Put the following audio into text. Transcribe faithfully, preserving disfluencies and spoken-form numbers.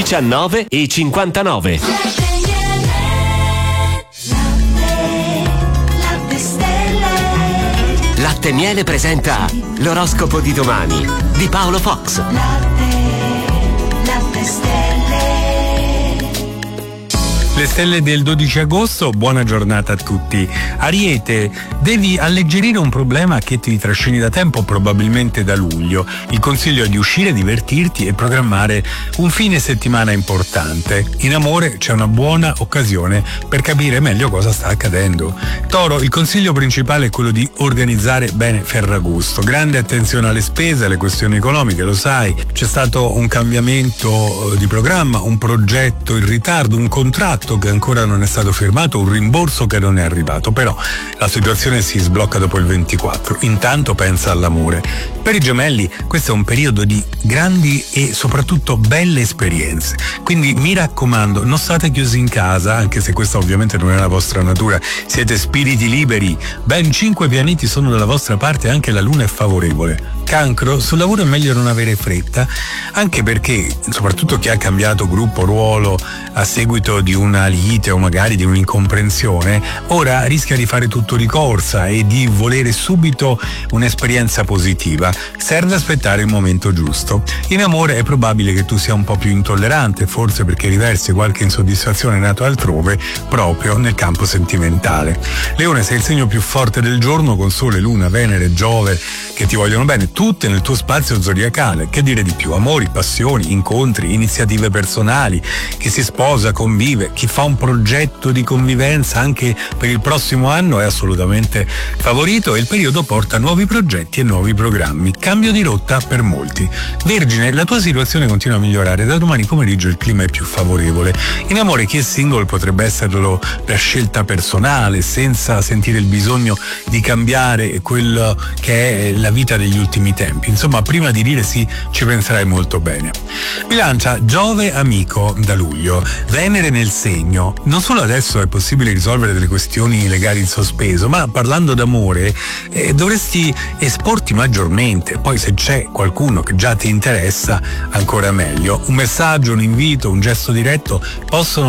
diciannove e cinquantanove. Latte Miele presenta l'oroscopo di domani di Paolo Fox. Latte, latte stelle. Le stelle del dodici agosto, buona giornata a tutti. Ariete, devi alleggerire un problema che ti trascini da tempo, probabilmente da luglio. Il consiglio è di uscire, divertirti e programmare un fine settimana importante. In amore c'è una buona occasione per capire meglio cosa sta accadendo. Toro, il consiglio principale è quello di organizzare bene Ferragosto. Grande attenzione alle spese, alle questioni economiche, lo sai. C'è stato un cambiamento di programma, un progetto in ritardo, un contratto che ancora non è stato firmato, un rimborso che non è arrivato, però la situazione si sblocca dopo il ventiquattro. Intanto pensa all'amore. Per i gemelli questo è un periodo di grandi e soprattutto belle esperienze, quindi mi raccomando, non state chiusi in casa, anche se questa ovviamente non è la vostra natura, siete spiriti liberi, ben cinque pianeti sono dalla vostra parte, anche la luna è favorevole. Cancro, sul lavoro è meglio non avere fretta, anche perché soprattutto chi ha cambiato gruppo, ruolo a seguito di una lite o magari di un'incomprensione, ora rischia di fare tutto di corsa e di volere subito un'esperienza positiva. Serve aspettare il momento giusto. In amore è probabile che tu sia un po' più intollerante, forse perché riversi qualche insoddisfazione nata altrove proprio nel campo sentimentale. Leone, sei il segno più forte del giorno, con Sole, Luna, Venere, Giove che ti vogliono bene, tutte nel tuo spazio zodiacale. Che dire di più? Amori, passioni, incontri, iniziative personali, chi si sposa, convive, chi fa un progetto di convivenza anche per il prossimo anno è assolutamente favorito e il periodo porta nuovi progetti e nuovi programmi. Cambio di rotta per molti. Vergine, la tua situazione continua a migliorare, da domani pomeriggio il clima è più favorevole. In amore chi è single potrebbe esserlo per scelta personale, senza sentire il bisogno di cambiare quello che è la vita degli ultimi tempi. Insomma, prima di dire sì ci penserai molto bene. Bilancia, Giove amico da luglio, Venere nel segno. Non solo adesso è possibile risolvere delle questioni legali in sospeso, ma parlando d'amore eh, dovresti esporti maggiormente. Poi se c'è qualcuno che già ti interessa, ancora meglio. Un messaggio, un invito, un gesto diretto possono